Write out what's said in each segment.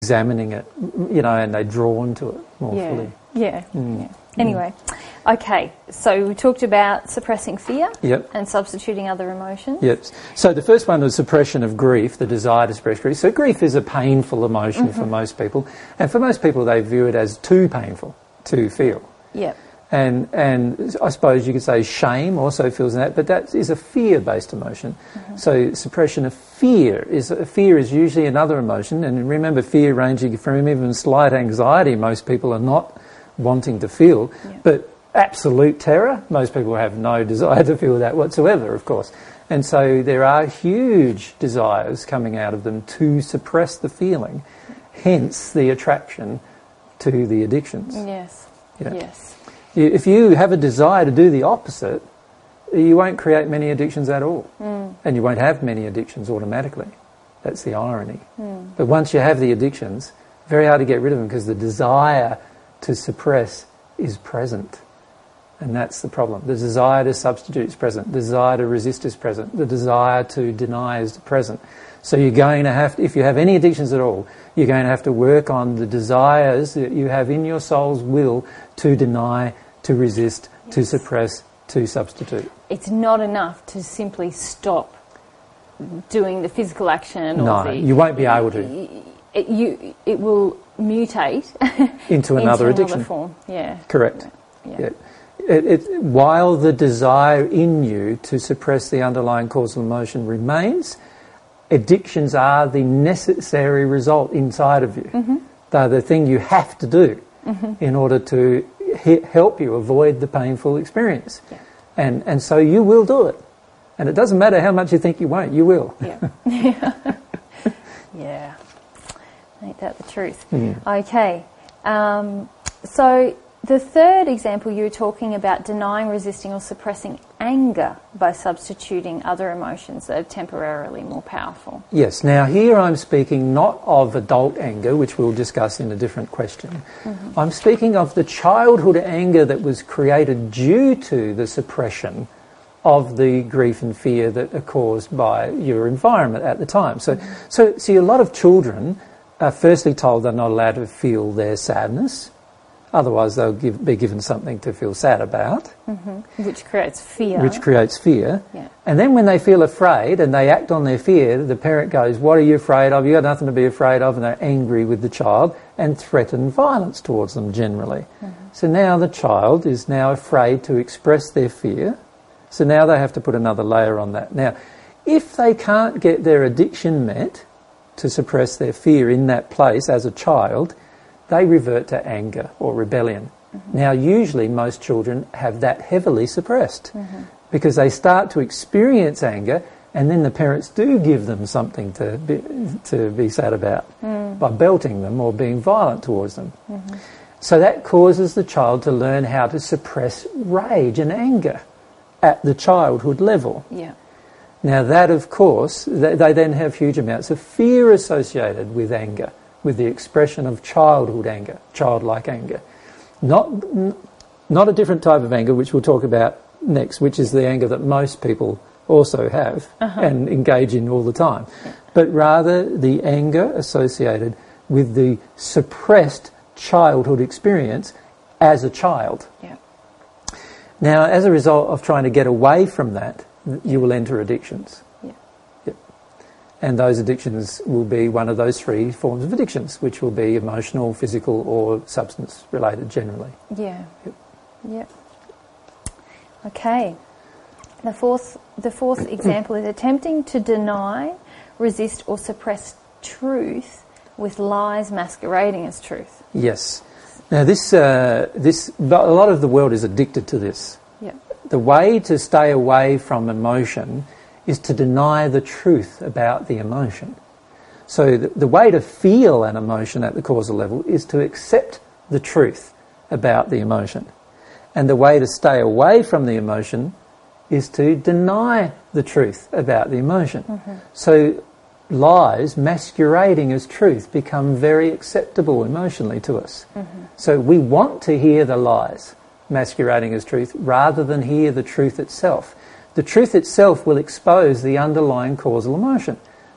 examining it, and they're drawn to it more fully. Yeah. Anyway, okay, so we talked about suppressing fear and substituting other emotions. Yep. So the first one was suppression of grief, the desire to suppress grief. So grief is a painful emotion for most people, and for most people they view it as too painful to feel. Yep. And I suppose you could say shame also feels in that, but that is a fear-based emotion. So suppression of fear is usually another emotion, and remember fear ranging from even slight anxiety most people are not wanting to feel, but absolute terror, most people have no desire to feel that whatsoever, of course. And so there are huge desires coming out of them to suppress the feeling, hence the attraction to the addictions. Yes. Yeah. Yes. If you have a desire to do the opposite, you won't create many addictions at all. And you won't have many addictions automatically. That's the irony. But once you have the addictions, very hard to get rid of them because the desire to suppress is present. And that's the problem. The desire to substitute is present. The desire to resist is present. The desire to deny is present. So you're going to have to, if you have any addictions at all, you're going to have to work on the desires that you have in your soul's will to deny, to resist, to suppress, to substitute. It's not enough to simply stop doing the physical action. No, you won't be able to. It will mutate into another addiction. Form. Yeah. Correct. Yeah. While the desire in you to suppress the underlying causal emotion remains, addictions are the necessary result inside of you. They're the thing you have to do in order to help you avoid the painful experience. Yeah. And so you will do it. And it doesn't matter how much you think you won't, you will. Yeah. Yeah. Ain't that the truth? Okay. So the third example, you were talking about denying, resisting or suppressing anger by substituting other emotions that are temporarily more powerful. Yes. Now here I'm speaking not of adult anger, which we'll discuss in a different question. I'm speaking of the childhood anger that was created due to the suppression of the grief and fear that are caused by your environment at the time. So see, a lot of children are firstly told they're not allowed to feel their sadness. Otherwise, they'll be given something to feel sad about. Which creates fear. Yeah. And then when they feel afraid and they act on their fear, the parent goes, what are you afraid of? You've got nothing to be afraid of. And they're angry with the child and threaten violence towards them generally. So now the child is now afraid to express their fear. So now they have to put another layer on that. Now, if they can't get their addiction met to suppress their fear in that place as a child, they revert to anger or rebellion. Now, usually most children have that heavily suppressed because they start to experience anger and then the parents do give them something to be sad about by belting them or being violent towards them. So that causes the child to learn how to suppress rage and anger at the childhood level. Yeah. Now that, of course, they then have huge amounts of fear associated with anger, with the expression of childhood anger, childlike anger. Not a different type of anger, which we'll talk about next, which is the anger that most people also have and engage in all the time, but rather the anger associated with the suppressed childhood experience as a child. Yeah. Now, as a result of trying to get away from that, you will enter addictions. And those addictions will be one of those three forms of addictions, which will be emotional, physical or substance related generally. Yeah. Yep. Okay. The fourth example is attempting to deny, resist or suppress truth with lies masquerading as truth. Yes. Now a lot of the world is addicted to this. Yep. The way to stay away from emotion is to deny the truth about the emotion. So the way to feel an emotion at the causal level is to accept the truth about the emotion. And the way to stay away from the emotion is to deny the truth about the emotion. So lies masquerading as truth become very acceptable emotionally to us. So we want to hear the lies masquerading as truth rather than hear the truth itself. The truth itself will expose the underlying causal emotion.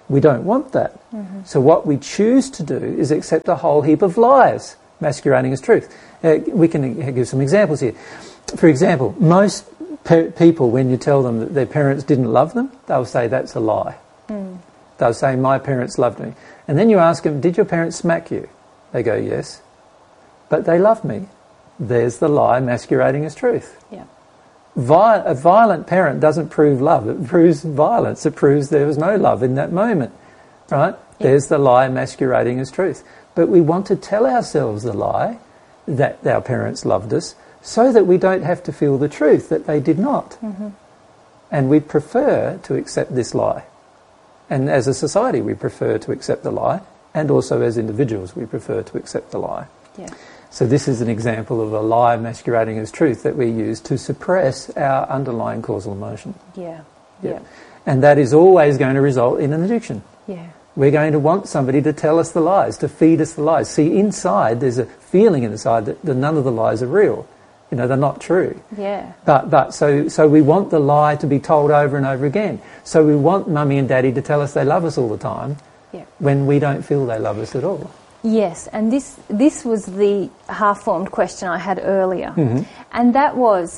We don't want that. So what we choose to do is accept a whole heap of lies masquerading as truth. We can give some examples here. For example, most people, when you tell them that their parents didn't love them, they'll say that's a lie. They'll say, my parents loved me. And then you ask them, did your parents smack you? They go, yes. But they loved me. There's the lie masquerading as truth. Yeah. A violent parent doesn't prove love. It proves violence. It proves there was no love in that moment. Right? Yeah. There's the lie masquerading as truth. But we want to tell ourselves the lie that our parents loved us so that we don't have to feel the truth that they did not. And we prefer to accept this lie. And as a society, we prefer to accept the lie. And also as individuals, we prefer to accept the lie. Yeah. So this is an example of a lie masquerading as truth that we use to suppress our underlying causal emotion. Yeah. And that is always going to result in an addiction. Yeah. We're going to want somebody to tell us the lies, to feed us the lies. See, inside there's a feeling inside that none of the lies are real. You know, they're not true. Yeah. But so we want the lie to be told over and over again. So we want mummy and daddy to tell us they love us all the time when we don't feel they love us at all. Yes, and this was the half-formed question I had earlier. And that was,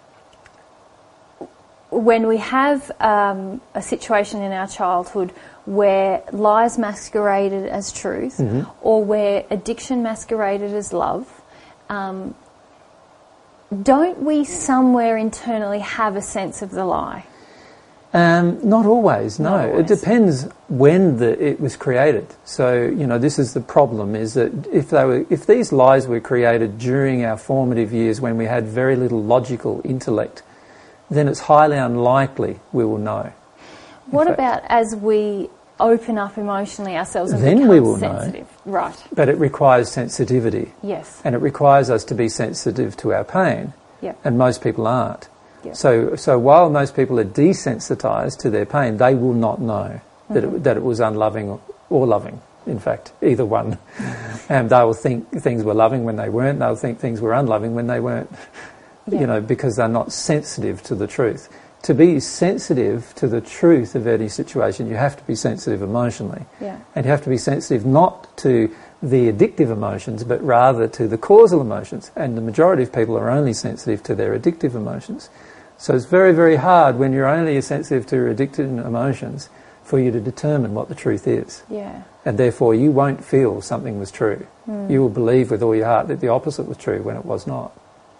when we have a situation in our childhood where lies masqueraded as truth or where addiction masqueraded as love, don't we somewhere internally have a sense of the lie? Not always, no. Not always. It depends when it was created. So, you know, this is the problem, is that if these lies were created during our formative years when we had very little logical intellect, then it's highly unlikely we will know. What about as we open up emotionally ourselves and then become we will sensitive? Know. Right. But it requires sensitivity. Yes. And it requires us to be sensitive to our pain. Yep. And most people aren't. Yep. So while most people are desensitised to their pain, they will not know that it was unloving or loving, in fact, either one. And they will think things were loving when they weren't. They'll think things were unloving when they weren't, you know, because they're not sensitive to the truth. To be sensitive to the truth of any situation, you have to be sensitive emotionally. Yeah. And you have to be sensitive not to the addictive emotions, but rather to the causal emotions. And the majority of people are only sensitive to their addictive emotions. So it's very, very hard when you're only sensitive to your addictive emotions for you to determine what the truth is. Yeah. And therefore you won't feel something was true. You will believe with all your heart that the opposite was true when it was not.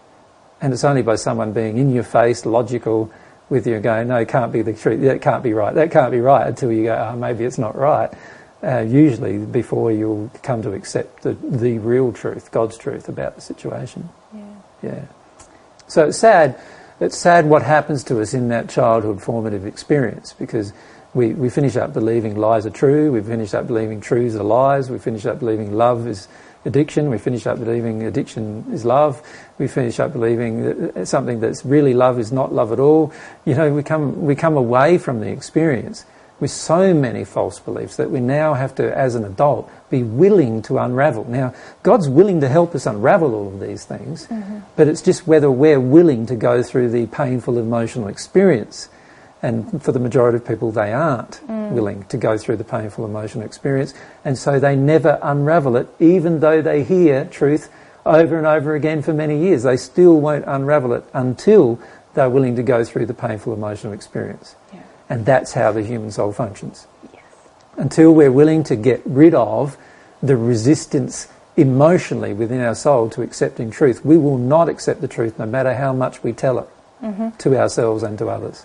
And it's only by someone being in your face, logical, with you going, no, it can't be the truth, that can't be right, that can't be right, until you go, oh, maybe it's not right. Usually before you'll come to accept the real truth, God's truth about the situation. Yeah. So it's sad what happens to us in that childhood formative experience, because we finish up believing lies are true, we finish up believing truths are lies, we finish up believing love is addiction, we finish up believing addiction is love, we finish up believing that something that's really love is not love at all. You know, we come away from the experience with so many false beliefs that we now have to, as an adult, be willing to unravel. Now, God's willing to help us unravel all of these things, but it's just whether we're willing to go through the painful emotional experience. And for the majority of people, they aren't willing to go through the painful emotional experience, and so they never unravel it, even though they hear truth over and over again for many years. They still won't unravel it until they're willing to go through the painful emotional experience. Yeah. And that's how the human soul functions. Yes. Until we're willing to get rid of the resistance emotionally within our soul to accepting truth, we will not accept the truth no matter how much we tell it to ourselves and to others.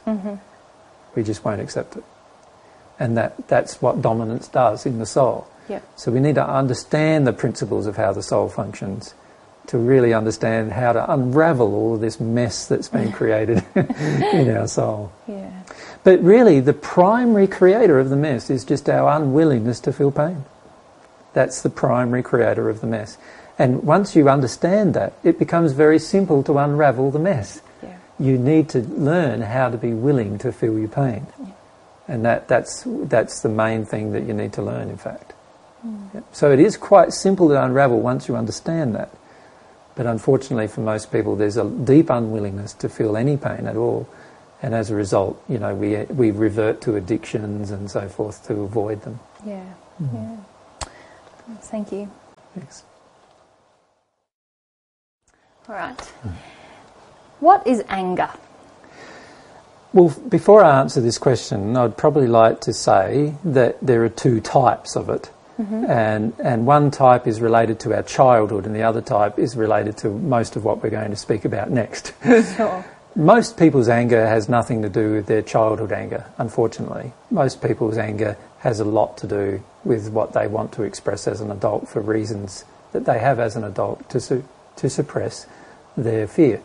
We just won't accept it. And that's what dominance does in the soul. Yep. So we need to understand the principles of how the soul functions to really understand how to unravel all of this mess that's been created in our soul. Yeah. But really, the primary creator of the mess is just our unwillingness to feel pain. That's the primary creator of the mess. And once you understand that, it becomes very simple to unravel the mess. Yeah. You need to learn how to be willing to feel your pain. Yeah. And that's the main thing that you need to learn, in fact. Yep. So it is quite simple to unravel once you understand that. But unfortunately for most people, there's a deep unwillingness to feel any pain at all. And as a result, we revert to addictions and so forth to avoid them. Yeah, yeah. Thank you. Thanks. All right. What is anger? Well, before I answer this question, I'd probably like to say that there are two types of it. And one type is related to our childhood and the other type is related to most of what we're going to speak about next. Sure. Most people's anger has nothing to do with their childhood anger, unfortunately. Most people's anger has a lot to do with what they want to express as an adult for reasons that they have as an adult to suppress their fear.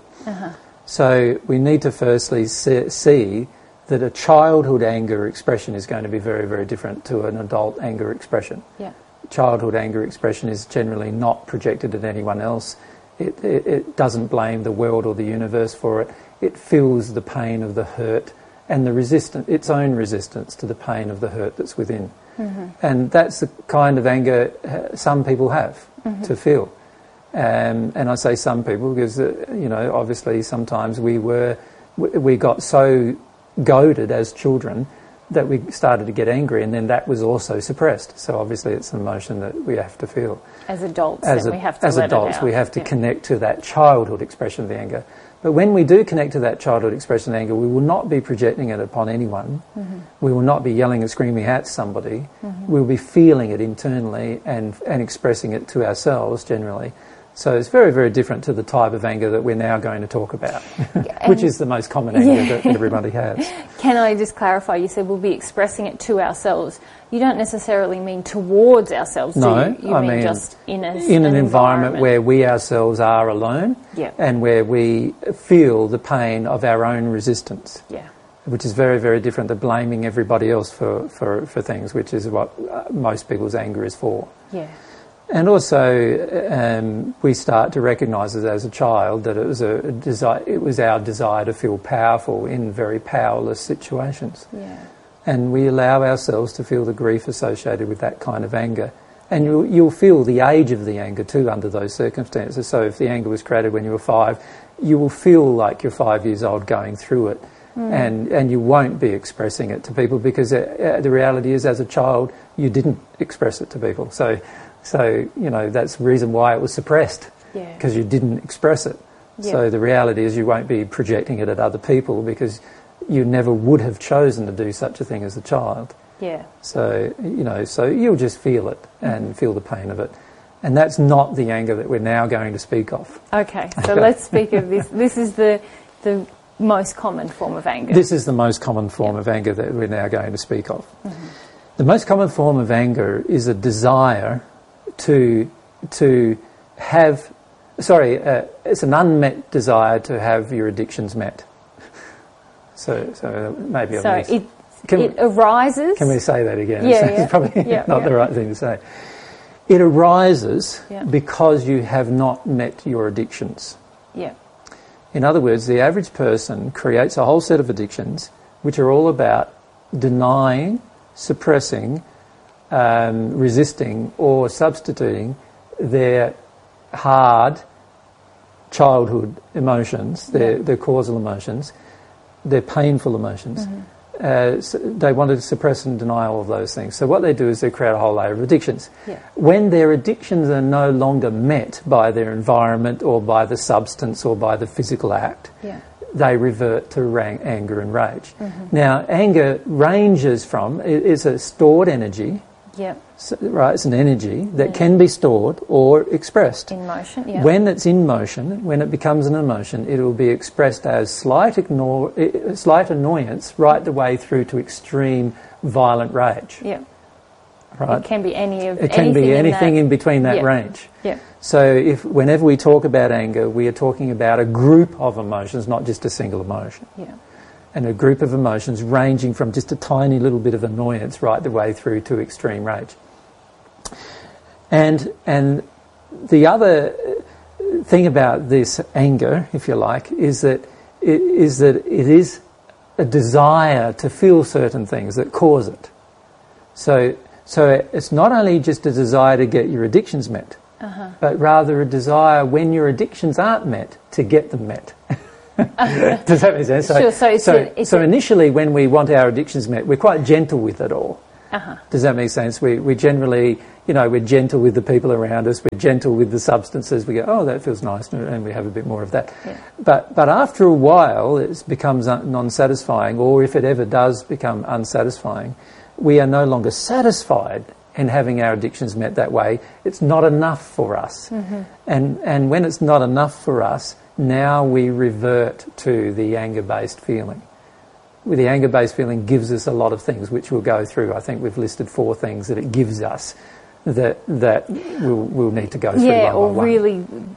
So we need to firstly see that a childhood anger expression is going to be very, very different to an adult anger expression. Yeah. Childhood anger expression is generally not projected at anyone else. It doesn't blame the world or the universe for it. It feels the pain of the hurt and its own resistance to the pain of the hurt that's within. And that's the kind of anger some people have to feel. And I say some people because, obviously sometimes we got so goaded as children that we started to get angry, and then that was also suppressed. So obviously it's an emotion that we have to feel. As adults, we have to as let adults, it out. we have to connect to that childhood expression of the anger. But when we do connect to that childhood expression of anger, we will not be projecting it upon anyone. We will not be yelling and screaming at somebody. We'll be feeling it internally and expressing it to ourselves generally. So it's very, very different to the type of anger that we're now going to talk about, which is the most common anger that everybody has. Can I just clarify? You said we'll be expressing it to ourselves. You don't necessarily mean towards ourselves, do you? You mean just in an environment where we ourselves are alone, and where we feel the pain of our own resistance, which is very, very different to blaming everybody else for things, which is what most people's anger is for. Yeah. And also, we start to recognise as a child that it was our desire to feel powerful in very powerless situations. Yeah. And we allow ourselves to feel the grief associated with that kind of anger. And you'll feel the age of the anger too under those circumstances. So if the anger was created when you were 5, you will feel like you're 5 years old going through it. And you won't be expressing it to people because the reality is, as a child, you didn't express it to people. So that's the reason why it was suppressed, because you didn't express it. So the reality is you won't be projecting it at other people because you never would have chosen to do such a thing as a child. Yeah. So you'll just feel it and feel the pain of it. And that's not the anger that we're now going to speak of. Okay, so let's speak of this. This is the most common form of anger. This is the most common form of anger that we're now going to speak of. The most common form of anger is a desire to have, it's an unmet desire to have your addictions met. So maybe it arises. Can we say that again? It's probably not the right thing to say. It arises because you have not met your addictions. Yeah. In other words, the average person creates a whole set of addictions which are all about denying, suppressing, resisting or substituting their hard childhood emotions, their causal emotions, their painful emotions. So they want to suppress and deny all of those things. So what they do is they create a whole layer of addictions. When their addictions are no longer met by their environment or by the substance or by the physical act, they revert to anger and rage. Now, anger ranges from, it's a stored energy, so, right? It's an energy that can be stored or expressed. In motion, When it's in motion, when it becomes an emotion, it will be expressed as slight annoyance right the way through to extreme violent rage. Right? It can be anything in between that range. So whenever we talk about anger, we are talking about a group of emotions, not just a single emotion. And a group of emotions ranging from just a tiny little bit of annoyance right the way through to extreme rage. And the other thing about this anger, if you like, is that it is a desire to feel certain things that cause it. So it's not only just a desire to get your addictions met, but rather a desire when your addictions aren't met to get them met. Does that make sense? Sure. So initially, when we want our addictions met, we're quite gentle with it all. Does that make sense? We generally, we're gentle with the people around us. We're gentle with the substances. We go, oh, that feels nice, and we have a bit more of that. Yeah. But after a while, it becomes non-satisfying, or if it ever does become unsatisfying, we are no longer satisfied in having our addictions met that way. It's not enough for us. And when it's not enough for us, now we revert to the anger-based feeling. The anger-based feeling gives us a lot of things, which we'll go through. I think we've listed 4 things that it gives us that we'll need to go through one by one. Or really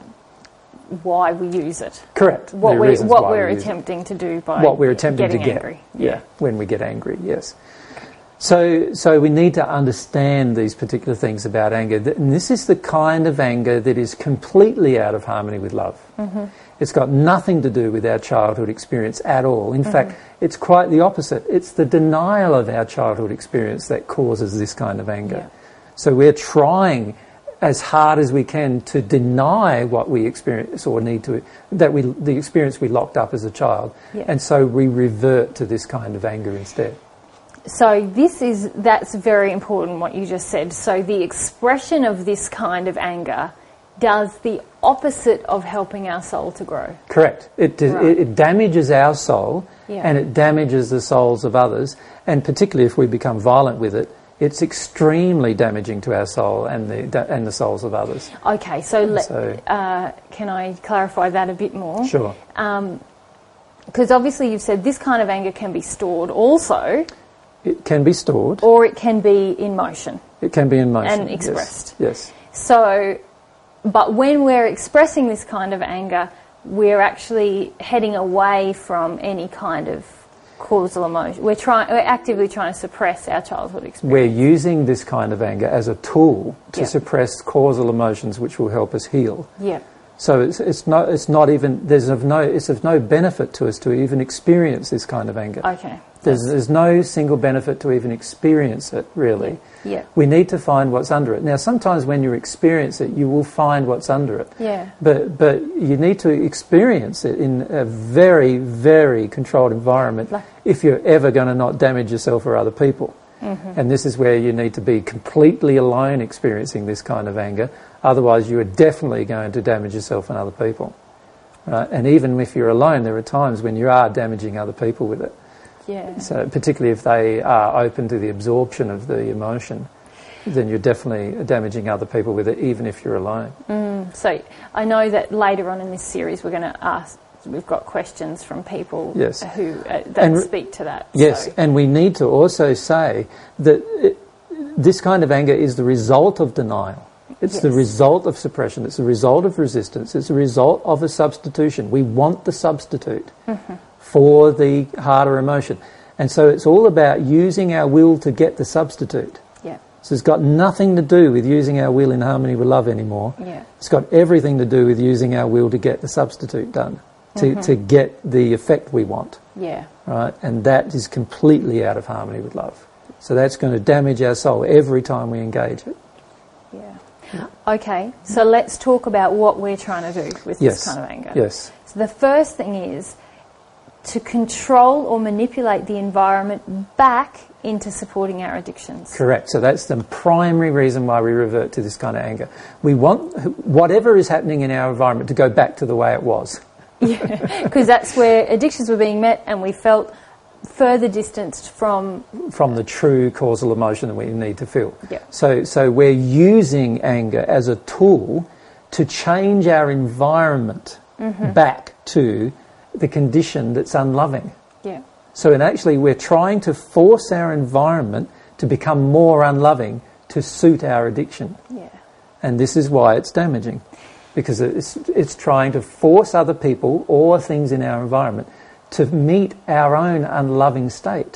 why we use it. Correct. What we're attempting to do by what we're attempting to get angry. Yeah, when we get angry, yes. So we need to understand these particular things about anger. And this is the kind of anger that is completely out of harmony with love. It's got nothing to do with our childhood experience at all. In fact, it's quite the opposite. It's the denial of our childhood experience that causes this kind of anger. Yeah. So we're trying as hard as we can to deny what we experience or the experience we locked up as a child. Yeah. And so we revert to this kind of anger instead. So that's very important what you just said. So the expression of this kind of anger does the opposite of helping our soul to grow. Correct. It damages our soul, Yeah. and it damages the souls of others, and particularly if we become violent with it, it's extremely damaging to our soul and the souls of others. Okay, can I clarify that a bit more? Sure. Because obviously you've said this kind of anger can be stored also. It can be stored. Or it can be in motion. It can be in motion. And expressed. Yes. So, but when we're expressing this kind of anger, we're actually heading away from any kind of causal emotion. We're actively trying to suppress our childhood experience. We're using this kind of anger as a tool to suppress causal emotions which will help us heal. Yeah. So it's of no benefit to us to even experience this kind of anger. Okay. There's no single benefit to even experience it, really. Yeah. We need to find what's under it. Now, sometimes when you experience it, you will find what's under it. Yeah. But you need to experience it in a very, very controlled environment if you're ever going to not damage yourself or other people. And this is where you need to be completely alone experiencing this kind of anger. Otherwise, you are definitely going to damage yourself and other people. Right? And even if you're alone, there are times when you are damaging other people with it. Yeah. So particularly if they are open to the absorption of the emotion, then you're definitely damaging other people with it, even if you're alone. So I know that later on in this series we've got questions from people who speak to that. Yes, so. And we need to also say that this kind of anger is the result of denial. It's the result of suppression. It's the result of resistance. It's the result of a substitution. We want the substitute for the harder emotion. And so it's all about using our will to get the substitute. Yeah. So it's got nothing to do with using our will in harmony with love anymore. Yeah. It's got everything to do with using our will to get the substitute done, to get the effect we want. Yeah. Right? And that is completely out of harmony with love. So that's going to damage our soul every time we engage it. Yeah. Okay, so let's talk about what we're trying to do with this kind of anger. Yes. So the first thing is to control or manipulate the environment back into supporting our addictions. Correct. So that's the primary reason why we revert to this kind of anger. We want whatever is happening in our environment to go back to the way it was. Yeah, because that's where addictions were being met and we felt further distanced from the true causal emotion that we need to feel. Yeah. So we're using anger as a tool to change our environment back to the condition that's unloving. Yeah. So actually we're trying to force our environment to become more unloving to suit our addiction. Yeah. And this is why it's damaging, because it's trying to force other people or things in our environment to meet our own unloving state.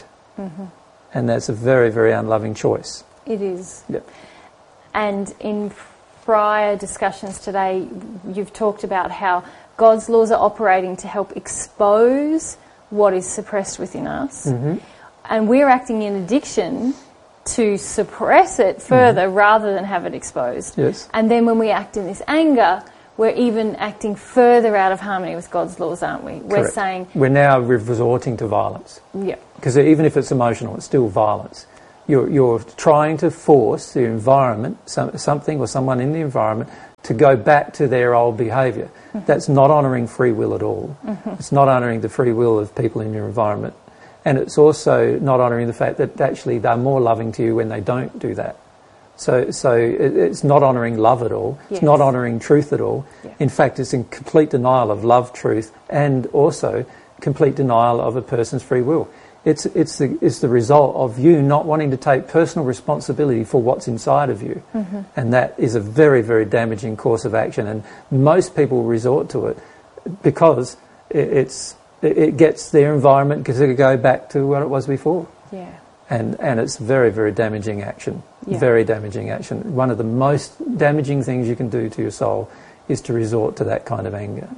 And that's a very, very unloving choice. It is. Yep. And in prior discussions today, you've talked about how God's laws are operating to help expose what is suppressed within us. And we're acting in addiction to suppress it further rather than have it exposed. Yes. And then when we act in this anger, we're even acting further out of harmony with God's laws, aren't we? We're Correct. saying... We're now resorting to violence. Yeah. Because even if it's emotional, it's still violence. You're trying to force the environment, something or someone in the environment, to go back to their old behaviour. That's not honouring free will at all. It's not honouring the free will of people in your environment. And it's also not honouring the fact that actually they're more loving to you when they don't do that. So it's not honouring love at all. Yes. It's not honouring truth at all. Yeah. In fact, it's in complete denial of love, truth, and also complete denial of a person's free will. It's the result of you not wanting to take personal responsibility for what's inside of you. And that is a very, very damaging course of action. And most people resort to it because it gets their environment to go back to what it was before. Yeah. And it's very, very damaging action. Yeah. Very damaging action. One of the most damaging things you can do to your soul is to resort to that kind of anger.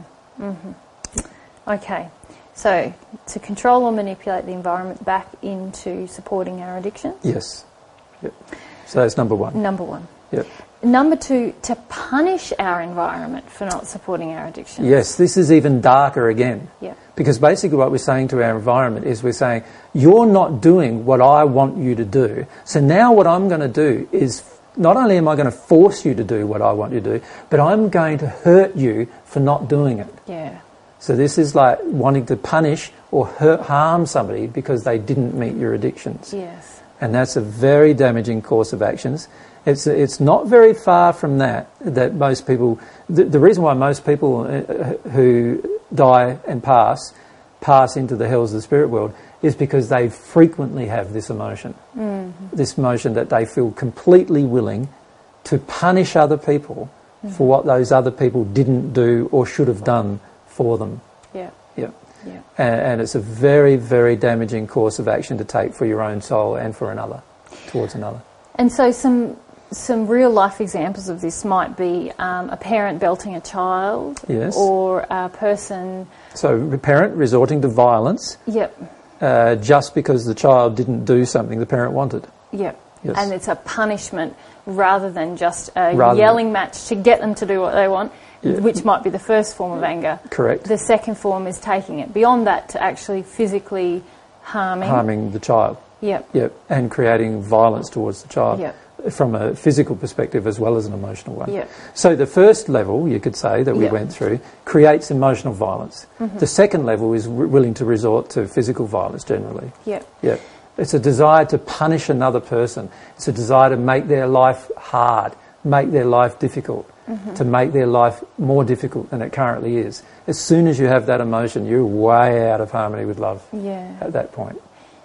Okay. So, to control or manipulate the environment back into supporting our addictions? Yes. Yep. So that's number one. Number one. Yep. Number two, to punish our environment for not supporting our addictions. Yes, this is even darker again. Yeah. Because basically what we're saying to our environment is we're saying, you're not doing what I want you to do. So now what I'm going to do is, not only am I going to force you to do what I want you to do, but I'm going to hurt you for not doing it. Yeah. So this is like wanting to punish or harm somebody because they didn't meet your addictions. Yes. And that's a very damaging course of actions. It's not very far from that most people... The reason why most people who die and pass into the hells of the spirit world is because they frequently have this emotion. This emotion that they feel completely willing to punish other people for what those other people didn't do or should have done for them. Yeah. Yeah. Yeah. And it's a very, very damaging course of action to take for your own soul and for another, towards another. And so some real life examples of this might be a parent belting a child. Yes. Or a person... So a parent resorting to violence. Yep. Just because the child didn't do something the parent wanted. Yep. Yes. And it's a punishment rather than just a yelling match to get them to do what they want, which might be the first form of anger. Correct. The second form is taking it beyond that to actually physically harming the child. Yep. Yep. And creating violence towards the child. Yep. From a physical perspective as well as an emotional one. Yep. So the first level, you could say, that we went through, creates emotional violence. The second level is willing to resort to physical violence generally. Yep. Yep. It's a desire to punish another person. It's a desire to make their life hard, make their life difficult, to make their life more difficult than it currently is. As soon as you have that emotion, you're way out of harmony with love at that point.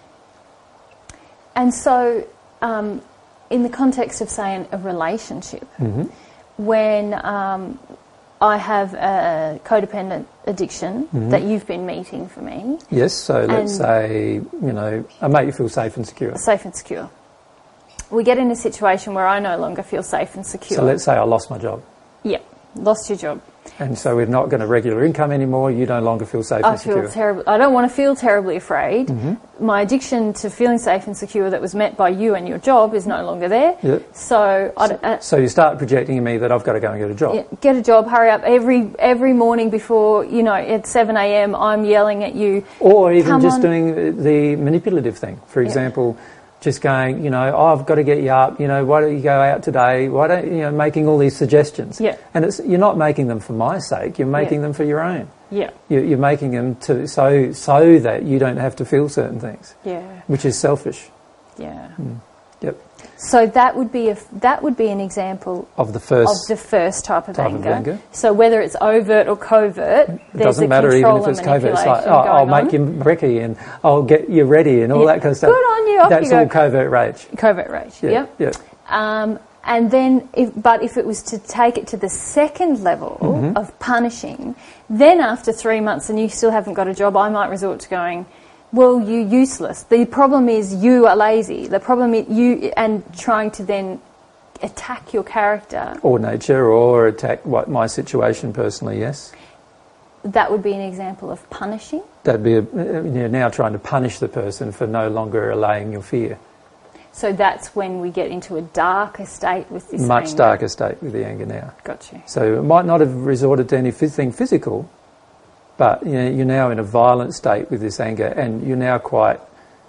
And so, in the context of, say, a relationship, when I have a codependent addiction that you've been meeting for me. Yes, so let's say, I make you feel safe and secure. Safe and secure. We get in a situation where I no longer feel safe and secure. So let's say I lost my job. Yep, lost your job. And so we're not going to regular income anymore, you no longer feel safe and secure. I feel terrible. I don't want to feel terribly afraid. My addiction to feeling safe and secure that was met by you and your job is no longer there. Yep. So you start projecting in me that I've got to go and get a job. Yeah, get a job, hurry up. Every morning before, at 7 a.m, I'm yelling at you. Or even just doing the manipulative thing. For example, just going, I've got to get you up, why don't you go out today? Why don't, making all these suggestions. Yeah. And you're not making them for my sake, you're making them for your own. Yeah. You're making them so that you don't have to feel certain things. Yeah. Which is selfish. Yeah. Yep. So that would be an example of the first type of anger. So whether it's overt or covert, it doesn't matter even if it's covert. It's like, I'll make you brekkie and I'll get you ready and all that kind of stuff. Good on you. That's all covert rage. Covert rage. Yep. And then, if it was to take it to the second level of punishing, then after 3 months and you still haven't got a job, I might resort to going, well, you're useless. The problem is you are lazy. The problem is you, and trying to then attack your character. Or nature, or attack my situation personally, yes. That would be an example of punishing. That'd be, now trying to punish the person for no longer allaying your fear. So that's when we get into a darker state with this Much anger. darker state with the anger now. Got you. So it might not have resorted to anything physical, but you're now in a violent state with this anger, and you're now quite,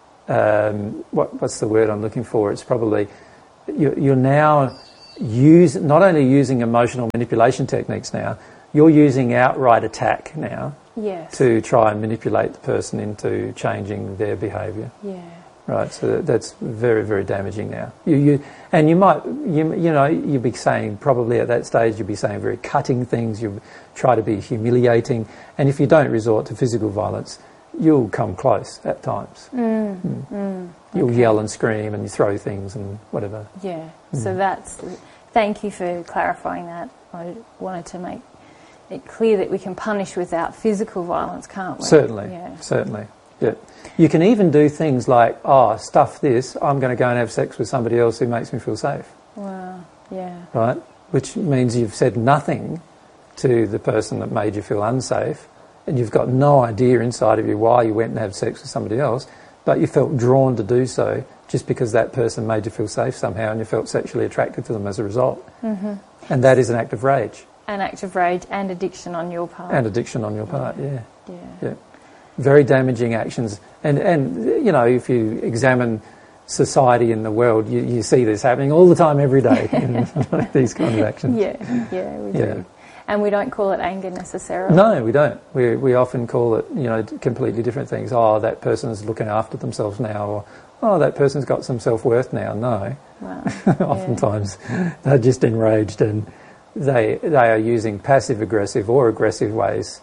what's the word I'm looking for? It's probably, you're now not only using emotional manipulation techniques now, you're using outright attack now. Yes. To try and manipulate the person into changing their behaviour. Yeah. Right, so that's very, very damaging now. You might be saying, probably at that stage, you'd be saying very cutting things, you try to be humiliating, and if you don't resort to physical violence, you'll come close at times. You'll yell and scream and you throw things and whatever. Yeah, so thank you for clarifying that. I wanted to make it clear that we can punish without physical violence, can't we? Certainly, yeah. Certainly. Yeah. You can even do things like, stuff this, I'm going to go and have sex with somebody else who makes me feel safe. Wow, yeah. Right? Which means you've said nothing to the person that made you feel unsafe, and you've got no idea inside of you why you went and had sex with somebody else, but you felt drawn to do so just because that person made you feel safe somehow, and you felt sexually attracted to them as a result. Mm-hmm. And that is an act of rage. An act of rage and addiction on your part. And addiction on your part, yeah. Yeah. Very damaging actions. And if you examine society in the world, you see this happening all the time, every day, these kind of actions. Yeah, we do. And we don't call it anger necessarily. No, we don't. We often call it, completely different things. That person's looking after themselves now, or, that person's got some self-worth now. No. Wow. Oftentimes they're just enraged, and they are using passive-aggressive or aggressive ways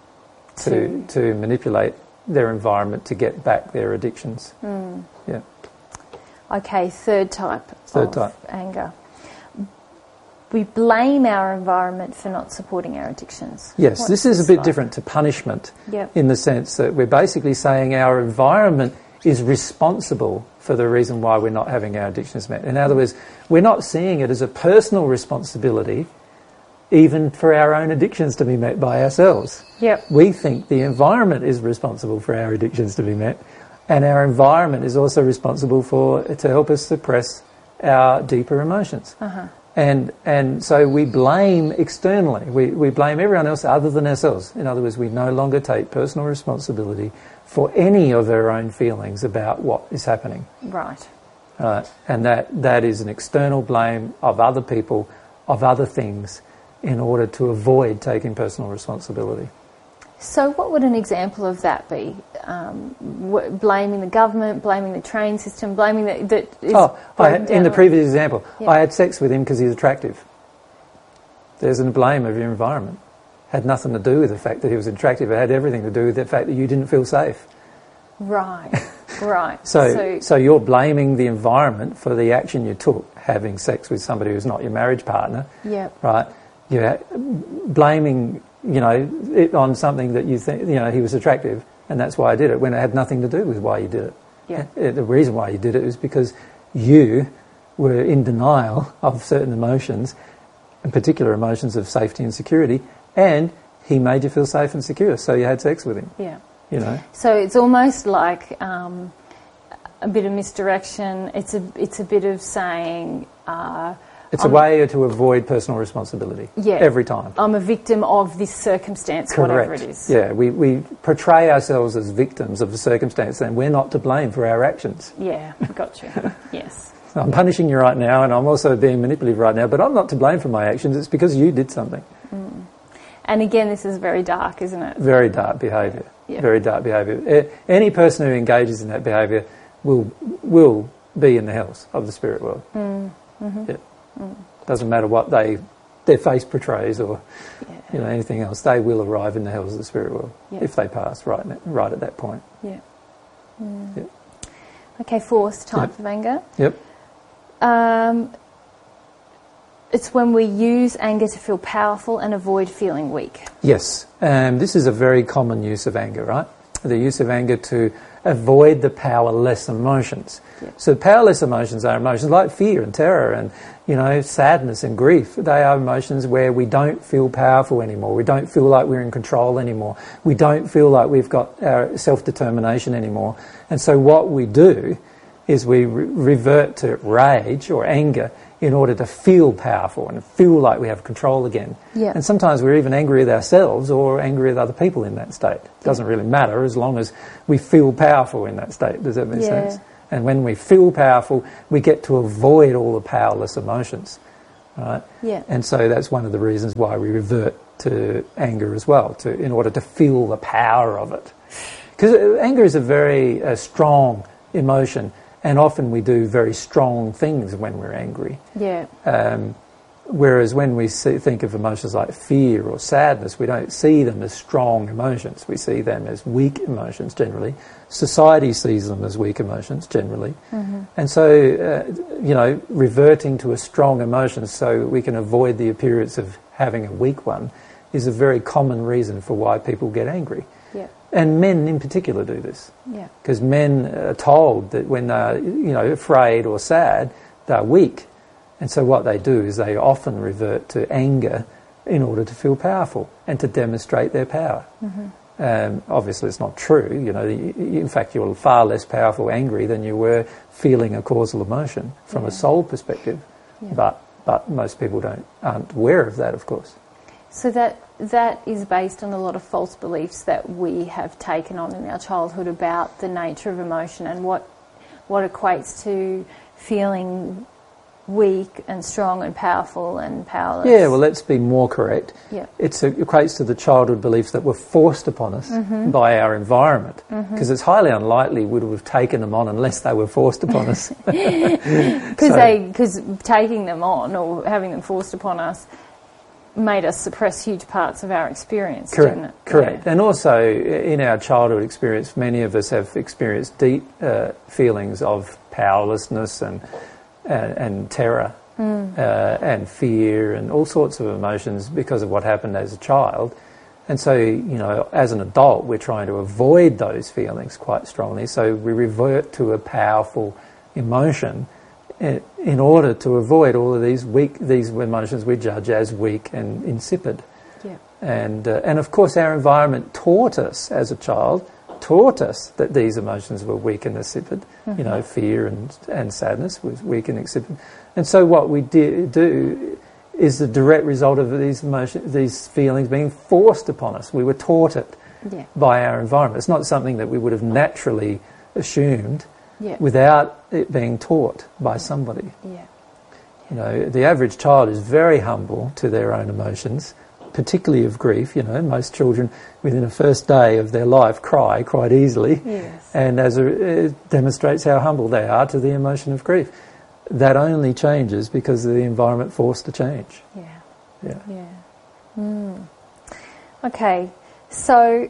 to manipulate their environment to get back their addictions. Yeah. Okay, third type of anger. We blame our environment for not supporting our addictions. Yes, this is a bit different to punishment in the sense that we're basically saying our environment is responsible for the reason why we're not having our addictions met. In other words, we're not seeing it as a personal responsibility even for our own addictions to be met by ourselves. Yep. We think the environment is responsible for our addictions to be met, and our environment is also responsible to help us suppress our deeper emotions. Uh-huh. And so we blame externally. We blame everyone else other than ourselves. In other words, we no longer take personal responsibility for any of our own feelings about what is happening. Right. And that is an external blame of other people, of other things, in order to avoid taking personal responsibility. So what would an example of that be? Blaming the government, blaming the train system, blaming in the previous example, yeah. I had sex with him because he's attractive. There's a blame of your environment. Had nothing to do with the fact that he was attractive. It had everything to do with the fact that you didn't feel safe. Right, right. So you're blaming the environment for the action you took, having sex with somebody who's not your marriage partner. Yep. Right? You're blaming, it on something that you think, he was attractive, and that's why I did it, when it had nothing to do with why you did it. Yeah. The reason why you did it was because you were in denial of certain emotions, in particular emotions of safety and security, and he made you feel safe and secure, so you had sex with him. Yeah. So it's almost like a bit of misdirection. It's a bit of saying... it's a way to avoid personal responsibility every time. I'm a victim of this circumstance, Correct. Whatever it is. Yeah, we portray ourselves as victims of the circumstance, and we're not to blame for our actions. Yeah, gotcha. Yes. I'm punishing you right now, and I'm also being manipulative right now, but I'm not to blame for my actions. It's because you did something. Mm. And again, this is very dark, isn't it? Very dark behaviour. Yeah. Very dark behaviour. Any person who engages in that behaviour will be in the hells of the spirit world. Mm. Mm-hmm. Yeah. Doesn't matter what their face portrays or anything else. They will arrive in the hells of the spirit world if they pass right at that point. Yeah. Mm. Yep. Okay, fourth type of anger. Yep. It's when we use anger to feel powerful and avoid feeling weak. Yes. This is a very common use of anger, right? The use of anger to avoid the powerless emotions. Yeah. So powerless emotions are emotions like fear and terror and, sadness and grief. They are emotions where we don't feel powerful anymore. We don't feel like we're in control anymore. We don't feel like we've got our self-determination anymore. And so what we do is we revert to rage or anger in order to feel powerful and feel like we have control again. Yeah. And sometimes we're even angry with ourselves or angry with other people in that state. It doesn't really matter as long as we feel powerful in that state. Does that make sense? And when we feel powerful, we get to avoid all the powerless emotions. Right? Yeah. And so that's one of the reasons why we revert to anger as well, in order to feel the power of it. Because anger is a very strong emotion, and often we do very strong things when we're angry. Yeah. Whereas when we think of emotions like fear or sadness, we don't see them as strong emotions. We see them as weak emotions generally. Society sees them as weak emotions generally. Mm-hmm. And so, reverting to a strong emotion so we can avoid the appearance of having a weak one is a very common reason for why people get angry. Yeah. And men in particular do this. Yeah. Because men are told that when they're, afraid or sad, they're weak. And so what they do is they often revert to anger in order to feel powerful and to demonstrate their power. Mm-hmm. Obviously it's not true. In fact, you're far less powerful angry than you were feeling a causal emotion from a soul perspective. Yeah. But most people aren't aware of that, of course. So that is based on a lot of false beliefs that we have taken on in our childhood about the nature of emotion and what equates to feeling weak and strong and powerful and powerless. Yeah, well, let's be more correct. Yeah. It equates to the childhood beliefs that were forced upon us by our environment, because it's highly unlikely we would have taken them on unless they were forced upon us. Because taking them on or having them forced upon us made us suppress huge parts of our experience, didn't it? Correct. Yeah. And also, in our childhood experience, many of us have experienced deep feelings of powerlessness and terror and fear and all sorts of emotions because of what happened as a child. And so, as an adult, we're trying to avoid those feelings quite strongly. So we revert to a powerful emotion in order to avoid all of these emotions we judge as weak and insipid. Yeah. And of course, our environment taught us as a child, that these emotions were weak and insipid. Mm-hmm. Fear and sadness was weak and insipid. And so what we do is the direct result of these feelings being forced upon us. We were taught it by our environment. It's not something that we would have naturally assumed without it being taught by somebody. Yeah. The average child is very humble to their own emotions, particularly of grief. Most children within the first day of their life cry quite easily. Yes. And it demonstrates how humble they are to the emotion of grief. That only changes because of the environment forced to change. Okay, so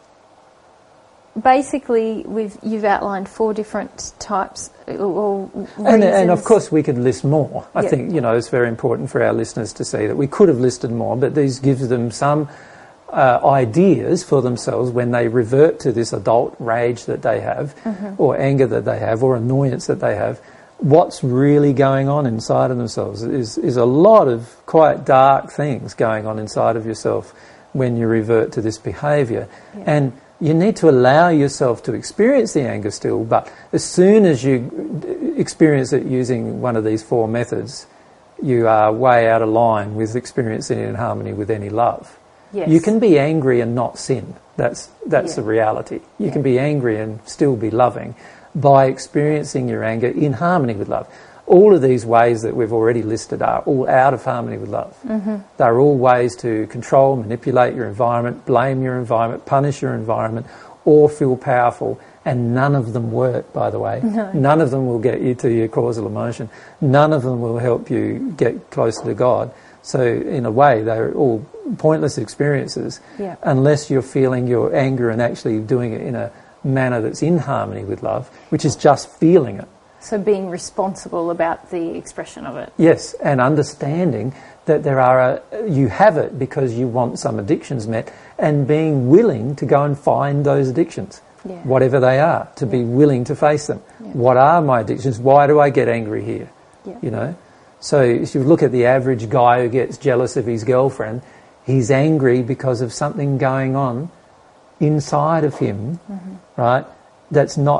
basically you've outlined 4 different types or reasons. And of course we could list more. I think it's very important for our listeners to see that we could have listed more, but these gives them some ideas for themselves when they revert to this adult rage that they have, or anger that they have, or annoyance that they have. What's really going on inside of themselves is a lot of quite dark things going on inside of yourself when you revert to this behaviour. And you need to allow yourself to experience the anger still, but as soon as you experience it using one of these 4 methods, you are way out of line with experiencing it in harmony with any love. Yes. You can be angry and not sin. That's the reality. You can be angry and still be loving by experiencing your anger in harmony with love. All of these ways that we've already listed are all out of harmony with love. They're all ways to control, manipulate your environment, blame your environment, punish your environment, or feel powerful, and none of them work, by the way. No. None of them will get you to your causal emotion. None of them will help you get closer to God. So in a way, they're all pointless experiences unless you're feeling your anger and actually doing it in a manner that's in harmony with love, which is just feeling it. So being responsible about the expression of it. Yes, and understanding that you have it because you want some addictions met, and being willing to go and find those addictions, whatever they are, to be willing to face them. What are my addictions? Why do I get angry here? So if you look at the average guy who gets jealous of his girlfriend, he's angry because of something going on inside of him, right, that's not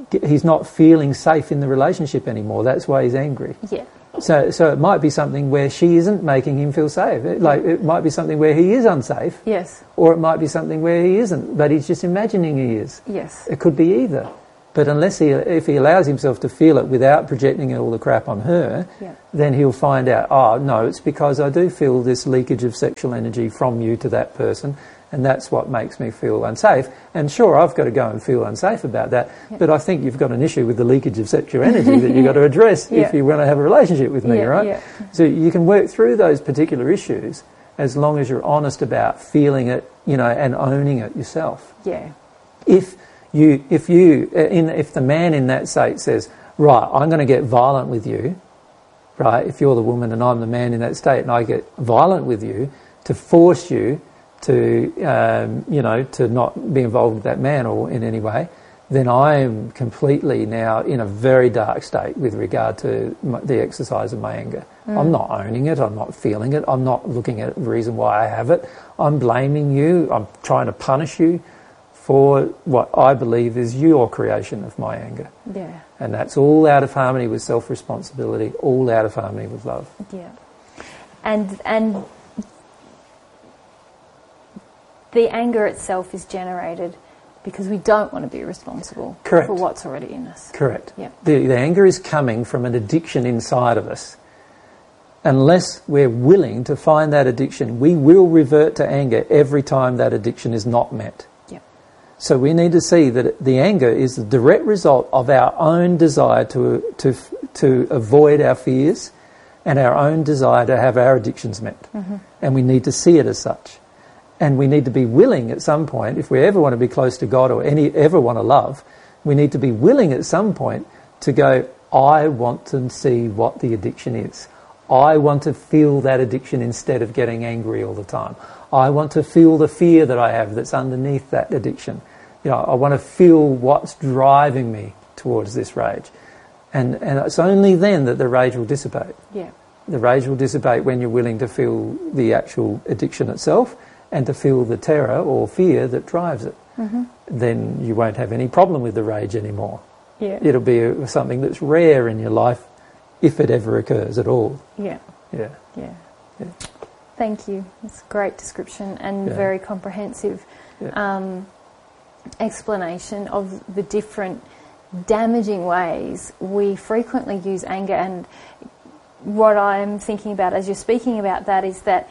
he's not feeling safe in the relationship anymore. That's why he's angry. Yeah. So it might be something where she isn't making him feel safe. It might be something where he is unsafe. Yes. Or it might be something where he isn't, but he's just imagining he is. Yes. It could be either. But if he allows himself to feel it without projecting all the crap on her, then he'll find out, oh, no, it's because I do feel this leakage of sexual energy from you to that person, and that's what makes me feel unsafe. And sure, I've got to go and feel unsafe about that, but I think you've got an issue with the leakage of sexual energy that you've got to address if you want to have a relationship with me, right? Yeah. So you can work through those particular issues as long as you're honest about feeling it, and owning it yourself. Yeah. If the man in that state says, right, I'm going to get violent with you, right, if you're the woman and I'm the man in that state and I get violent with you to force you to, to not be involved with that man or in any way, then I am completely now in a very dark state with regard to the exercise of my anger. I'm not owning it, I'm not feeling it, I'm not looking at the reason why I have it, I'm blaming you, I'm trying to punish you for what I believe is your creation of my anger. Yeah. And that's all out of harmony with self-responsibility, all out of harmony with love. Yeah. And the anger itself is generated because we don't want to be responsible for what's already in us. Correct. Yeah. The anger is coming from an addiction inside of us. Unless we're willing to find that addiction, we will revert to anger every time that addiction is not met. So we need to see that the anger is the direct result of our own desire to avoid our fears and our own desire to have our addictions met. Mm-hmm. And we need to see it as such. And we need to be willing at some point, if we ever want to be close to God or ever want to love, we need to be willing at some point to go, I want to see what the addiction is. I want to feel that addiction instead of getting angry all the time. I want to feel the fear that I have that's underneath that addiction. I want to feel what's driving me towards this rage. And it's only then that the rage will dissipate. Yeah. The rage will dissipate when you're willing to feel the actual addiction itself and to feel the terror or fear that drives it. Mm-hmm. Then you won't have any problem with the rage anymore. Yeah. It'll be something that's rare in your life if it ever occurs at all. Yeah. Yeah. Yeah. Yeah. Thank you. It's a great description and very comprehensive explanation of the different damaging ways we frequently use anger. And what I'm thinking about as you're speaking about that is that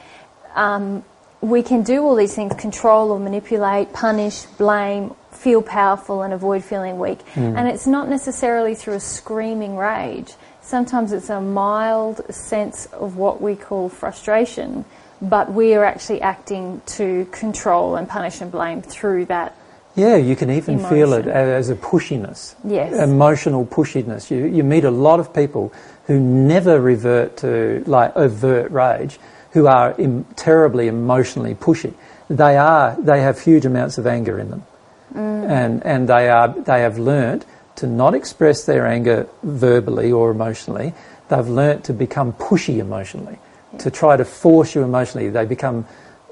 we can do all these things, control or manipulate, punish, blame, feel powerful and avoid feeling weak. And it's not necessarily through a screaming rage. Sometimes it's a mild sense of what we call frustration, but we are actually acting to control and punish and blame through that. Yeah, you can even feel it as a pushiness. Yes. Emotional pushiness. You meet a lot of people who never revert to overt rage, who are terribly emotionally pushy. They have huge amounts of anger in them. And they have learnt to not express their anger verbally or emotionally. They've learnt to become pushy emotionally, to try to force you emotionally. They become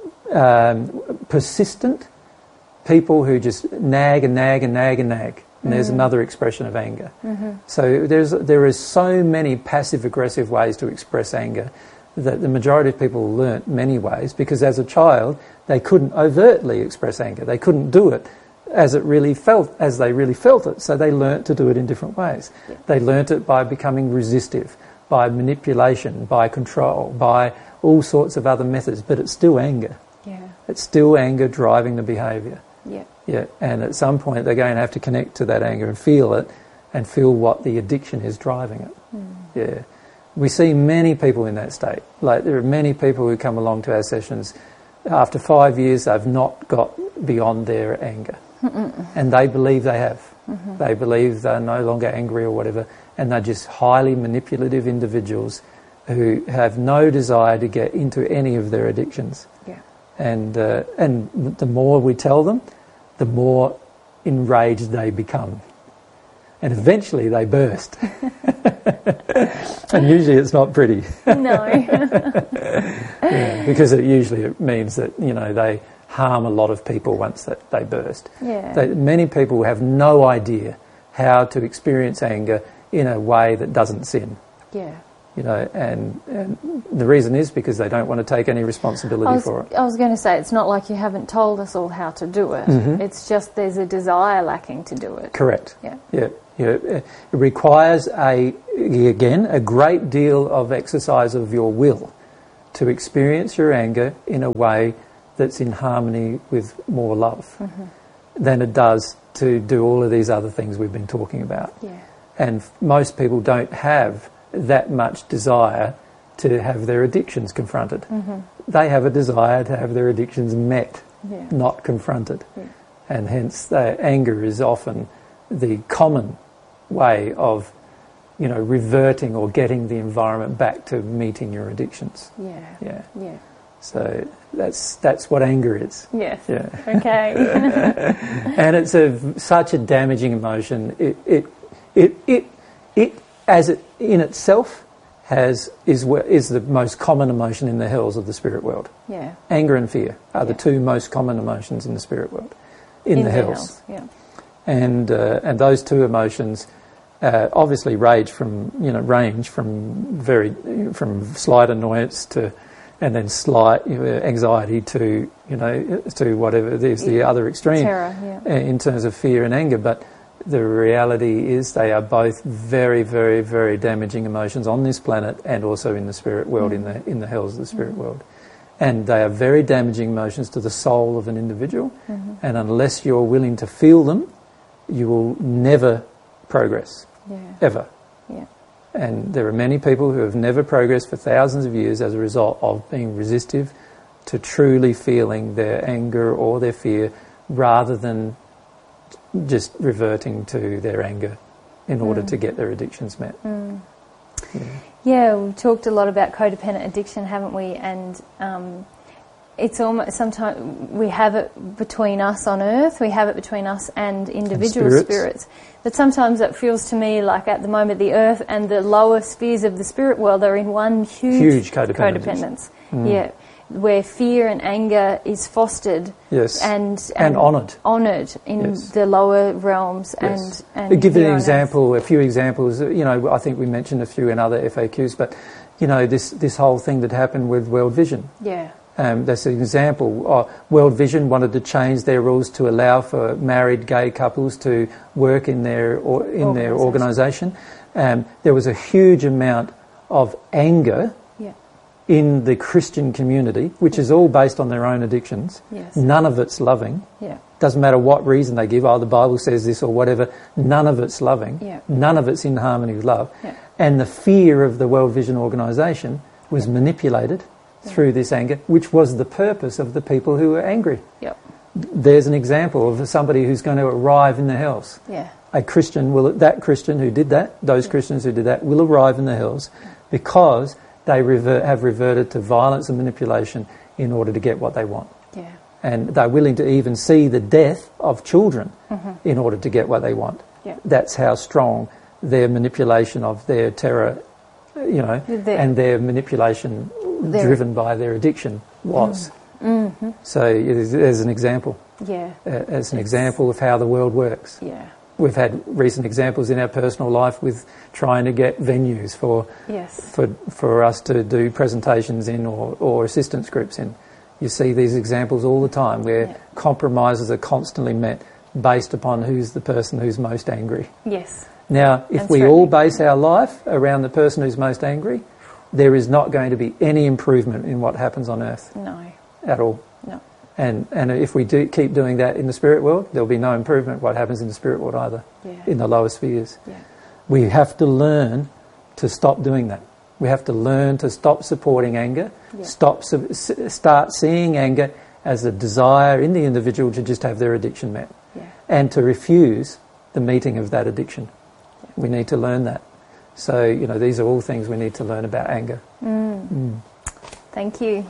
persistent people who just nag and nag and nag and nag. And there's another expression of anger. Mm-hmm. So there is so many passive-aggressive ways to express anger that the majority of people learnt many ways, because as a child they couldn't overtly express anger. They couldn't do it as they really felt it. So they learnt to do it in different ways. Yeah. They learnt it by becoming resistive, by manipulation, by control, by all sorts of other methods. But it's still anger. Yeah. It's still anger driving the behaviour. Yeah. Yeah. And at some point they're going to have to connect to that anger and feel it, and feel what the addiction is driving it. Yeah. We see many people in that state. There are many people who come along to our sessions. After 5 years, they've not got beyond their anger. And they believe they have. Mm-hmm. They believe they're no longer angry or whatever, and they're just highly manipulative individuals who have no desire to get into any of their addictions. Yeah. And the more we tell them, the more enraged they become. And eventually they burst. And usually it's not pretty. No. Yeah, because it means that, they harm a lot of people once that they burst. Yeah. Many people have no idea how to experience anger in a way that doesn't sin. Yeah. You know, and the reason is because they don't want to take any responsibility for it. I was going to say, it's not like you haven't told us all how to do it. Mm-hmm. It's just there's a desire lacking to do it. Correct. Yeah. Yeah. It requires, a great deal of exercise of your will to experience your anger in a way that's in harmony with more love than it does to do all of these other things we've been talking about. Yeah. And most people don't have that much desire to have their addictions confronted. They have a desire to have their addictions met, not confronted. Yeah. And hence anger is often the common way of, you know, reverting or getting the environment back to meeting your addictions. Yeah. Yeah. Yeah. So that's what anger is. Yes. Yeah. Okay. And it's such a damaging emotion. It as it in itself is the most common emotion in the hells of the spirit world. Yeah. Anger and fear are the two most common emotions in the spirit world, in the hells. Yeah. And those two emotions obviously range from slight annoyance to, and then slight anxiety to, to whatever. There's the other extreme, terror, in terms of fear and anger. But the reality is they are both very, very, very damaging emotions on this planet and also in the spirit world, in the hells of the spirit world. And they are very damaging emotions to the soul of an individual. And unless you're willing to feel them, you will never progress, ever. Yeah. And there are many people who have never progressed for thousands of years as a result of being resistive to truly feeling their anger or their fear, rather than just reverting to their anger in order to get their addictions met. Yeah, we've talked a lot about codependent addiction, haven't we? And it's almost, sometimes we have it between us on earth, we have it between us and individual spirits. But sometimes it feels to me like at the moment the earth and the lower spheres of the spirit world are in one huge codependence. Yeah, where fear and anger is fostered, and honoured in the lower realms. And to give you a few examples. I think we mentioned a few in other FAQs, but this whole thing that happened with World Vision. Yeah. That's an example. World Vision wanted to change their rules to allow for married gay couples to work in their organisation. There was a huge amount of anger in the Christian community, which is all based on their own addictions. Yes. None of it's loving. Yeah. Doesn't matter what reason they give, the Bible says this or whatever, none of it's loving. Yeah. None of it's in harmony with love. Yeah. And the fear of the World Vision organisation was manipulated through this anger, which was the purpose of the people who were angry. Yep. There's an example of somebody who's going to arrive in the hells. Yeah. That Christian who did that, those Christians who did that, will arrive in the hells because they have reverted to violence and manipulation in order to get what they want. Yeah. And they're willing to even see the death of children in order to get what they want. Yeah. That's how strong their manipulation of their terror, and their manipulation driven by their addiction was. So there's an example. Yeah. As an example of how the world works. Yeah. We've had recent examples in our personal life with trying to get venues for us to do presentations in or assistance groups in. You see these examples all the time where compromises are constantly met based upon who's the person who's most angry. Yes. Now, if we all base our life around the person who's most angry, there is not going to be any improvement in what happens on earth. No. At all. No. And if we keep doing that in the spirit world, there'll be no improvement what happens in the spirit world either, in the lower spheres. Yeah. We have to learn to stop doing that. We have to learn to stop supporting anger, start seeing anger as a desire in the individual to just have their addiction met, and to refuse the meeting of that addiction. Yeah. We need to learn that. So, these are all things we need to learn about anger. Thank you.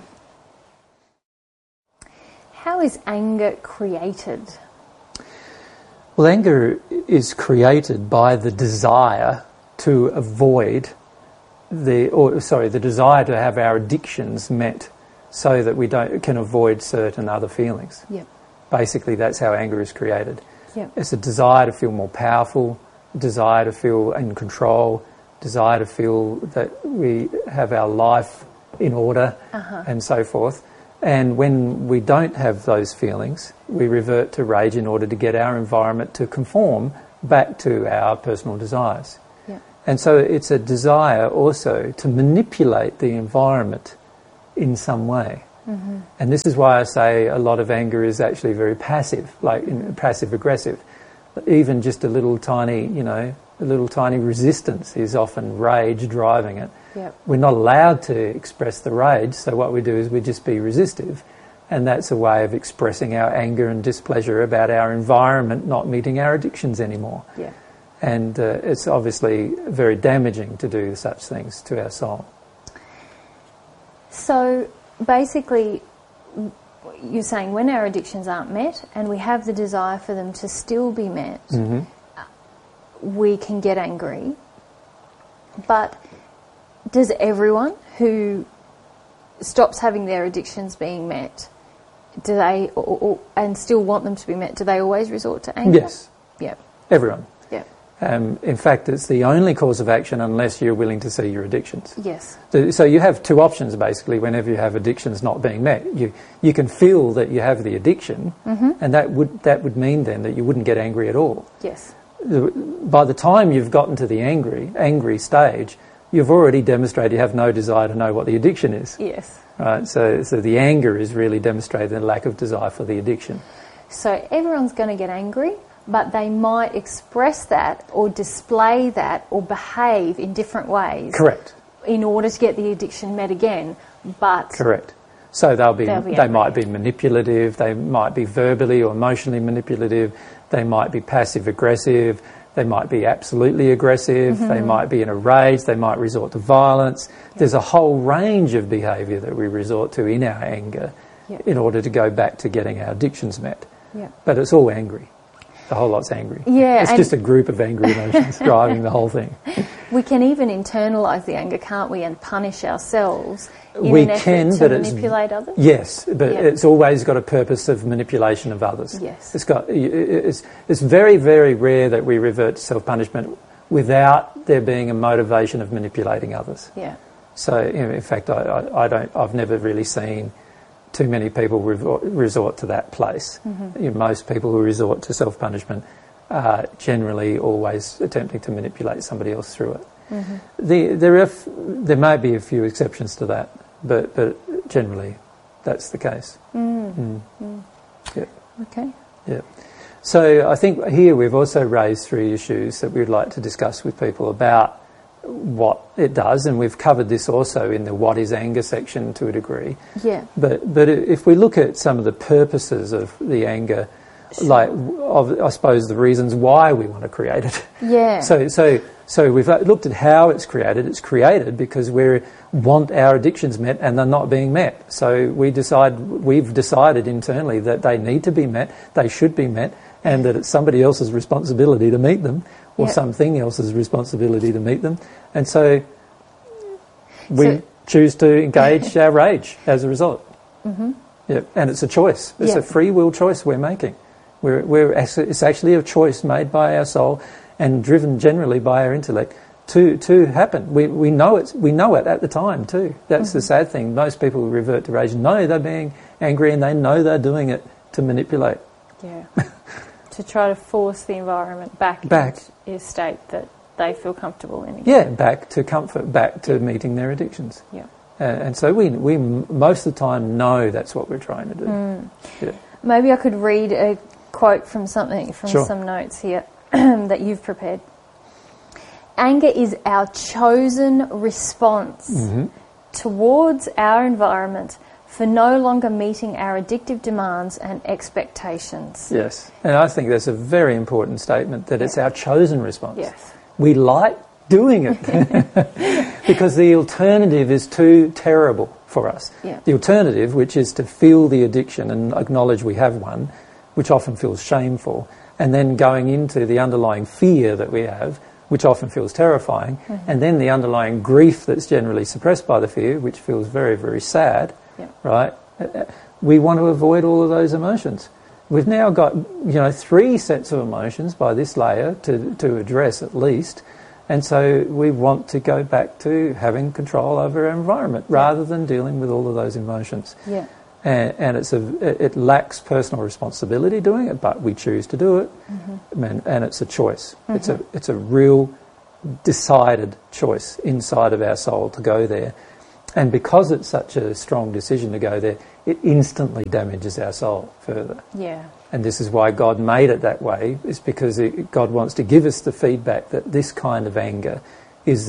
How is anger created? Well, anger is created by the desire to avoid the desire to have our addictions met so that we can avoid certain other feelings. Yep. Basically, that's how anger is created. Yep. It's a desire to feel more powerful, desire to feel in control, desire to feel that we have our life in order, and so forth. And when we don't have those feelings, we revert to rage in order to get our environment to conform back to our personal desires. Yeah. And so it's a desire also to manipulate the environment in some way. Mm-hmm. And this is why I say a lot of anger is actually very passive, like passive-aggressive. Even just a little tiny resistance is often rage driving it. Yep. We're not allowed to express the rage, so what we do is we just be resistive. And that's a way of expressing our anger and displeasure about our environment not meeting our addictions anymore. Yeah. And it's obviously very damaging to do such things to our soul. So basically, you're saying when our addictions aren't met and we have the desire for them to still be met, we can get angry. But does everyone who stops having their addictions being met, do they, and still want them to be met, do they always resort to anger? Yes. Yep. Everyone. Yep. In fact, it's the only course of action unless you're willing to see your addictions. Yes. So you have two options, basically, whenever you have addictions not being met. You can feel that you have the addiction, and that would mean then that you wouldn't get angry at all. Yes. By the time you've gotten to the angry stage, you've already demonstrated you have no desire to know what the addiction is. Yes. Right. So the anger is really demonstrating the lack of desire for the addiction. So everyone's going to get angry, but they might express that or display that or behave in different ways. Correct. In order to get the addiction met again, but... Correct. So they might be manipulative, they might be verbally or emotionally manipulative, they might be passive-aggressive, they might be absolutely aggressive, they might be in a rage, they might resort to violence. There's a whole range of behaviour that we resort to in our anger in order to go back to getting our addictions met. Yeah. But it's all angry. The whole lot's angry. Yeah, it's just a group of angry emotions driving the whole thing. We can even internalise the anger, can't we, and punish ourselves in an effort to manipulate others? Yes, but it's always got a purpose of manipulation of others. Yes. It's very, very rare that we revert to self-punishment without there being a motivation of manipulating others. Yeah. So, in fact, I've never really seen too many people resort to that place. Most people who resort to self-punishment are generally always attempting to manipulate somebody else through it. There may be a few exceptions to that, but generally that's the case. Yeah. Okay. Yeah. So I think here we've also raised three issues that we'd like to discuss with people about what it does, and we've covered this also in the what is anger section to a degree. Yeah. But if we look at some of the purposes of the anger, like I suppose the reasons why we want to create it. Yeah. So we've looked at how it's created. It's created because we want our addictions met and they're not being met. So we've decided internally that they need to be met, they should be met, and that it's somebody else's responsibility to meet them, or something else's responsibility to meet them. And so we choose to engage our rage as a result. Yeah, and it's a choice. It's a free will choice we're making. It's actually a choice made by our soul and driven generally by our intellect to happen. We know it at the time too. That's the sad thing. Most people who revert to rage know they're being angry and they know they're doing it to manipulate. Yeah. To try to force the environment back into a state that they feel comfortable in again. Yeah, back to comfort, back to meeting their addictions. Yeah. And so we most of the time know that's what we're trying to do. Yeah. Maybe I could read a quote from some notes here that you've prepared. Anger is our chosen response towards our environment for no longer meeting our addictive demands and expectations. Yes, and I think that's a very important statement, that it's our chosen response. Yes. We like doing it because the alternative is too terrible for us. Yeah. The alternative, which is to feel the addiction and acknowledge we have one, which often feels shameful, and then going into the underlying fear that we have, which often feels terrifying, and then the underlying grief that's generally suppressed by the fear, which feels very, very sad, right? We want to avoid all of those emotions. we've now got 3 sets of emotions by this layer to address at least, and so we want to go back to having control over our environment rather than dealing with all of those emotions. Yeah. And it lacks personal responsibility doing it, but we choose to do it, and it's a choice. It's a real decided choice inside of our soul to go there. And because it's such a strong decision to go there, it instantly damages our soul further. Yeah. And this is why God made it that way, is because God wants to give us the feedback that this kind of anger is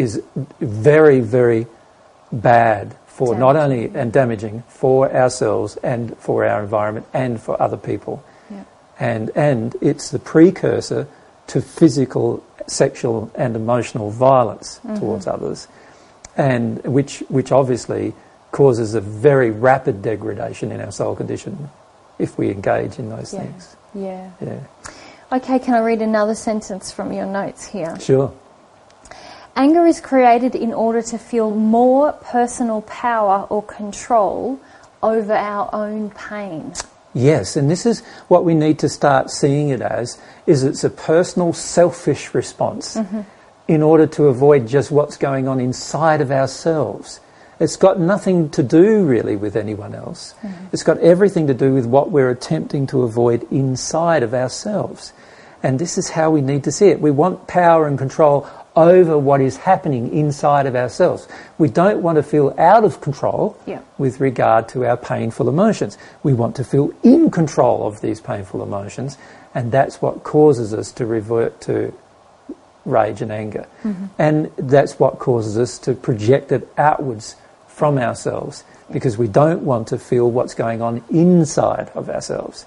very, very bad for not only and damaging for ourselves and for our environment and for other people. Yeah. And it's the precursor to physical, sexual and emotional violence towards others, and which obviously causes a very rapid degradation in our soul condition if we engage in those things. Yeah. Yeah. Okay, can I read another sentence from your notes here? Sure. Anger is created in order to feel more personal power or control over our own pain. Yes, and this is what we need to start seeing it as, is it's a personal, selfish response in order to avoid just what's going on inside of ourselves. It's got nothing to do really with anyone else. It's got everything to do with what we're attempting to avoid inside of ourselves. And this is how we need to see it. We want power and control over what is happening inside of ourselves. We don't want to feel out of control with regard to our painful emotions. We want to feel in control of these painful emotions, and that's what causes us to revert to rage and anger. And that's what causes us to project it outwards from ourselves, because we don't want to feel what's going on inside of ourselves.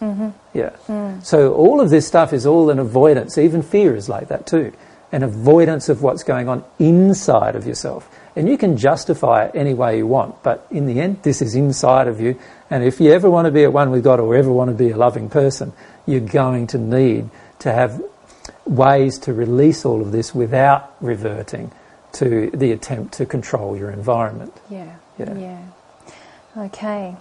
So all of this stuff is all an avoidance. Even fear is like that too. An avoidance of what's going on inside of yourself. And you can justify it any way you want, but in the end, this is inside of you. And if you ever want to be at one with God or ever want to be a loving person, you're going to need to have ways to release all of this without reverting to the attempt to control your environment. Yeah. Okay.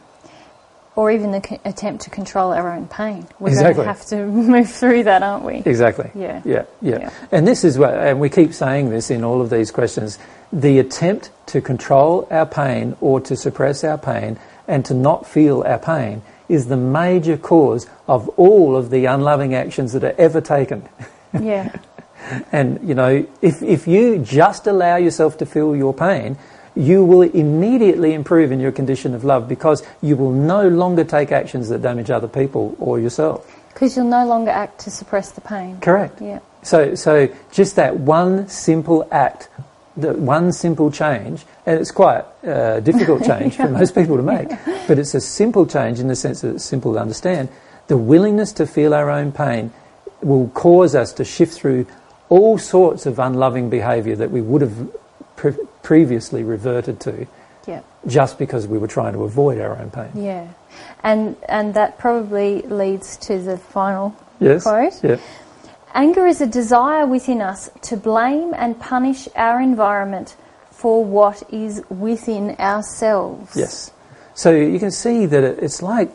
Or even the attempt to control our own pain. We're going to have to move through that, aren't we? Exactly. Yeah. And this is what, and we keep saying this in all of these questions, the attempt to control our pain or to suppress our pain and to not feel our pain is the major cause of all of the unloving actions that are ever taken. Yeah. And, if you just allow yourself to feel your pain, you will immediately improve in your condition of love, because you will no longer take actions that damage other people or yourself. Because you'll no longer act to suppress the pain. Correct. Yeah. So just that one simple act, the one simple change, and it's quite a difficult change for most people to make, but it's a simple change in the sense that it's simple to understand. The willingness to feel our own pain will cause us to shift through all sorts of unloving behaviour that we would have previously reverted to, just because we were trying to avoid our own pain. Yeah, and that probably leads to the final quote. Yeah. Anger is a desire within us to blame and punish our environment for what is within ourselves. Yes. So you can see that it's like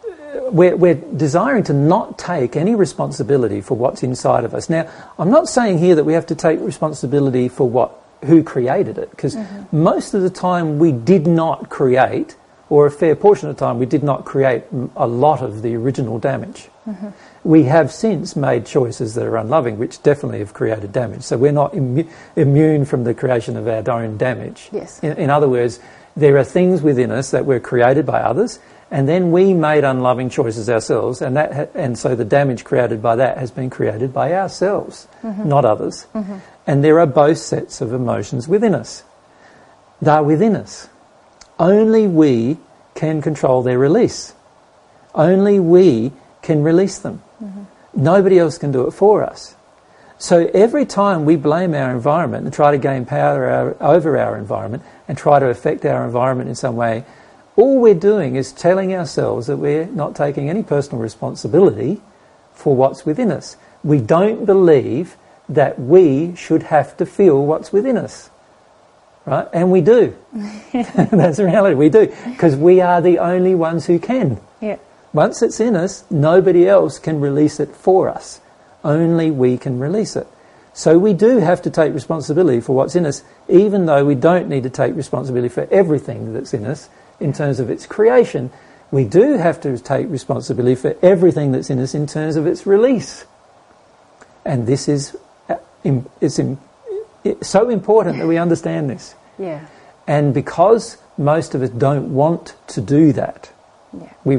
we're desiring to not take any responsibility for what's inside of us. Now, I'm not saying here that we have to take responsibility for who created it, because most of the time we did not create, or a fair portion of the time we did not create a lot of the original damage. We have since made choices that are unloving, which definitely have created damage. So we're not immune from the creation of our own damage. Yes. In other words, there are things within us that were created by others, and then we made unloving choices ourselves, and so the damage created by that has been created by ourselves, not others. And there are both sets of emotions within us. They're within us. Only we can control their release. Only we can release them. Nobody else can do it for us. So every time we blame our environment and try to gain power over our environment and try to affect our environment in some way, all we're doing is telling ourselves that we're not taking any personal responsibility for what's within us. We don't believe that we should have to feel what's within us. Right? And we do. That's the reality. We do. Because we are the only ones who can. Yeah. once it's in us, nobody else can release it for us. Only we can release it. So we do have to take responsibility for what's in us, even though we don't need to take responsibility for everything that's in us in terms of its creation. We do have to take responsibility for everything that's in us in terms of its release. And this is it's so important that we understand this. Yeah. And because most of us don't want to do that, yeah. we